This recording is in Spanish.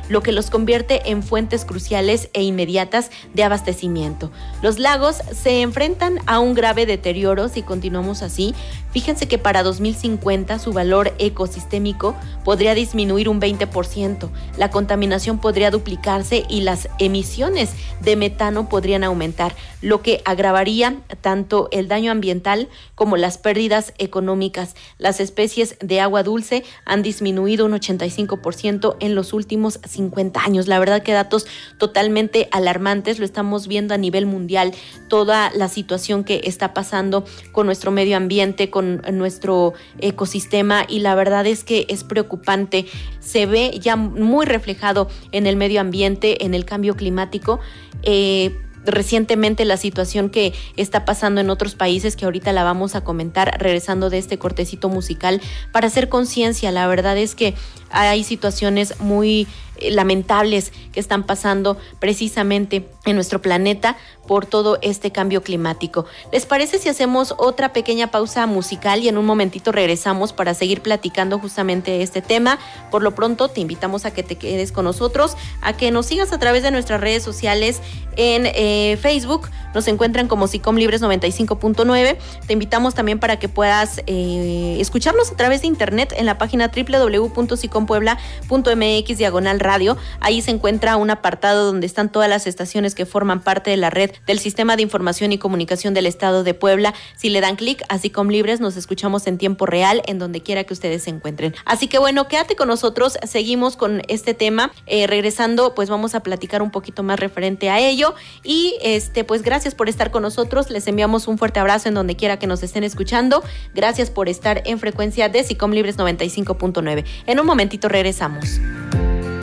lo que los convierte en fuentes cruciales e inmediatas de abastecimiento. Los lagos se enfrentan a un grave deterioro si continuamos así. Fíjense que para 2050 su valor ecosistémico podría disminuir un 20%, la contaminación podría duplicarse y las emisiones de metano podrían aumentar, lo que agravaría tanto el daño ambiental como las pérdidas económicas. Las especies de agua dulce han disminuido un 85% en los últimos 50 años. La verdad que datos totalmente alarmantes, lo estamos viendo a nivel mundial, toda la situación que está pasando con nuestro medio ambiente, con nuestro ecosistema, y la verdad es que es preocupante. Se ve ya muy reflejado en el medio ambiente, en el cambio climático. Recientemente la situación que está pasando en otros países, que ahorita la vamos a comentar regresando de este cortecito musical, para hacer conciencia. La verdad es que hay situaciones muy lamentables que están pasando precisamente en nuestro planeta por todo este cambio climático. ¿Les parece si hacemos otra pequeña pausa musical y en un momentito regresamos para seguir platicando justamente este tema? Por lo pronto te invitamos a que te quedes con nosotros, a que nos sigas a través de nuestras redes sociales. En Facebook nos encuentran como SICOM Libres 95.9. Te invitamos también para que puedas escucharnos a través de internet en la página www.sicompuebla.mx/radio. Ahí se encuentra un apartado donde están todas las estaciones que forman parte de la red del Sistema de Información y Comunicación del Estado de Puebla. Si le dan clic a SICOM Libres, nos escuchamos en tiempo real en donde quiera que ustedes se encuentren. Así que bueno, quédate con nosotros, seguimos con este tema. Regresando, pues vamos a platicar un poquito más referente a ello. Y pues gracias por estar con nosotros. Les enviamos un fuerte abrazo en donde quiera que nos estén escuchando. Gracias por estar en frecuencia de SICOM Libres 95.9. En un momentito regresamos.